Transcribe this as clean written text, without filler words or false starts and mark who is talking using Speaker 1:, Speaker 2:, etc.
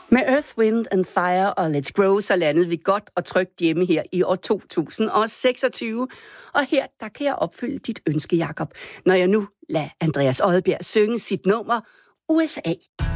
Speaker 1: Med Earth, Wind and Fire og Let's Grow, så landede vi godt og trygt hjemme her i år 2026. Og her, der kan jeg opfylde dit ønske, Jakob, når jeg nu lader Andreas Odbjerg synge sit nummer USA.